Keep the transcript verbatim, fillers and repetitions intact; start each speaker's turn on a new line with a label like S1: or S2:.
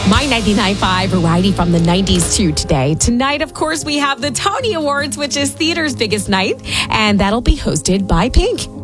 S1: My ninety-nine point five variety from the nineties to today. Tonight, of course, we have the Tony Awards, which is theater's biggest night, and that'll be hosted by Pink.